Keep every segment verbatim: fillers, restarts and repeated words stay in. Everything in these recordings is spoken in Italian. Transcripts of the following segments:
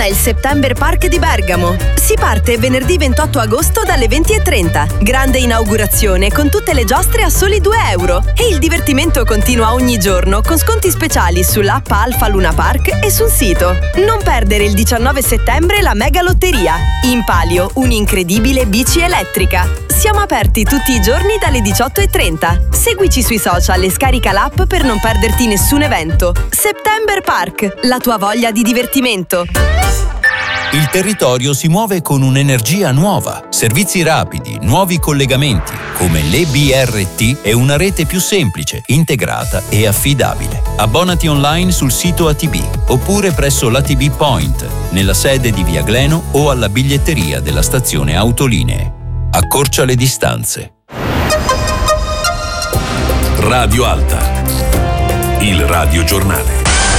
il September Park di Bergamo. Si parte venerdì ventotto agosto dalle venti e trenta. Grande inaugurazione con tutte le giostre a soli due euro. E il divertimento continua ogni giorno con sconti speciali sull'app Alfa Luna Park e sul sito. Non perdere il diciannove settembre la mega lotteria. In palio un'incredibile bici elettrica. Siamo aperti tutti i giorni dalle diciotto e trenta. Seguici sui social e scarica l'app per non perderti nessun evento. September Park, la tua voglia di divertimento. Il territorio si muove con un'energia nuova, servizi rapidi, nuovi collegamenti, come l'E B R T e una rete più semplice, integrata e affidabile. Abbonati online sul sito A T B oppure presso l'A T B Point, nella sede di Via Gleno o alla biglietteria della stazione Autolinee. Accorcia le distanze. Radio Alta, il radiogiornale.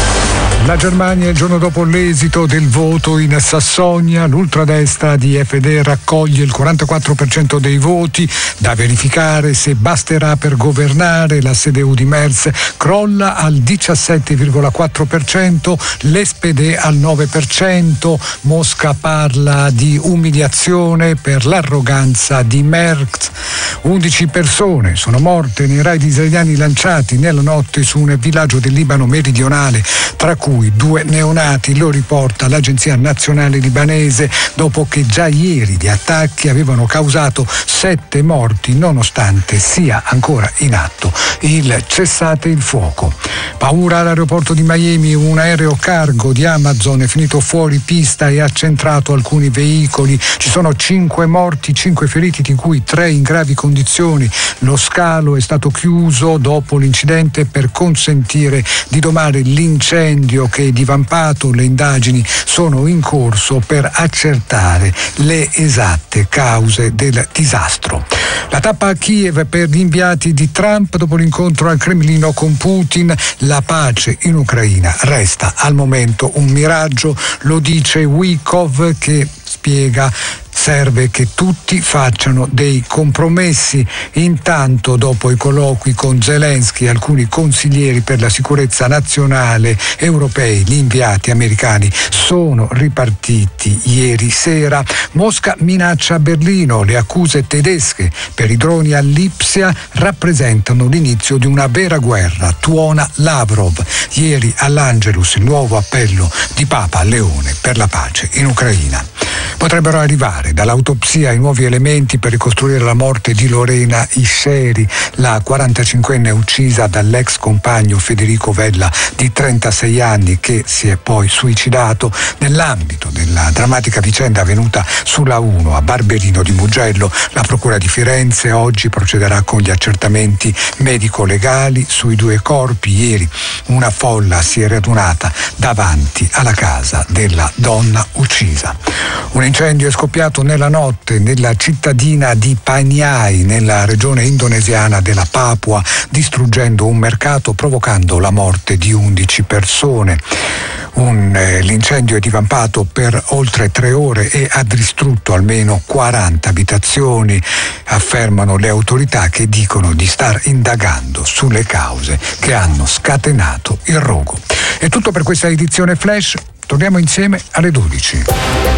La Germania, il giorno dopo l'esito del voto in Sassonia, l'ultradestra di F D raccoglie il quarantaquattro per cento dei voti, da verificare se basterà per governare. La C D U di Merz crolla al diciassette virgola quattro per cento, l'S P D al nove per cento. Mosca parla di umiliazione per l'arroganza di Merz. undici persone sono morte nei raid israeliani lanciati nella notte su un villaggio del Libano meridionale, tra cui due neonati, lo riporta l'Agenzia Nazionale Libanese, dopo che già ieri gli attacchi avevano causato sette morti, nonostante sia ancora in atto il cessate il fuoco. Paura all'aeroporto di Miami, un aereo cargo di Amazon è finito fuori pista e ha centrato alcuni veicoli. Ci sono cinque morti, cinque feriti, di cui tre in gravi condizioni. Lo scalo è stato chiuso dopo l'incidente per consentire di domare l'incendio che è divampato. Le indagini sono in corso per accertare le esatte cause del disastro. La tappa a Kiev per gli inviati di Trump dopo l'incontro al Cremlino con Putin. La pace in Ucraina resta al momento un miraggio, lo dice Wikov, che spiega: serve che tutti facciano dei compromessi. Intanto, dopo i colloqui con Zelensky e alcuni consiglieri per la sicurezza nazionale europei, gli inviati americani sono ripartiti ieri sera. Mosca minaccia Berlino. Le accuse tedesche per i droni a Lipsia rappresentano l'inizio di una vera guerra, tuona Lavrov. Ieri all'Angelus il nuovo appello di Papa Leone per la pace in Ucraina. Potrebbero arrivare dall'autopsia i nuovi elementi per ricostruire la morte di Lorena Isceri, la quarantacinquenne uccisa dall'ex compagno Federico Vella di trentasei anni, che si è poi suicidato nell'ambito della drammatica vicenda avvenuta sulla uno a Barberino di Mugello. La Procura di Firenze oggi procederà con gli accertamenti medico-legali sui due corpi. Ieri una folla si è radunata davanti alla casa della donna uccisa. Un incendio è scoppiato nella notte nella cittadina di Paniai, nella regione indonesiana della Papua, distruggendo un mercato, provocando la morte di undici persone. Un, eh, l'incendio è divampato per oltre tre ore e ha distrutto almeno quaranta abitazioni, affermano le autorità, che dicono di star indagando sulle cause che hanno scatenato il rogo. È tutto per questa edizione Flash, torniamo insieme alle dodici.